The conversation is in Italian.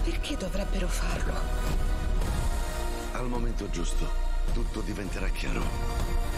Perché dovrebbero farlo? Al momento giusto, tutto diventerà chiaro.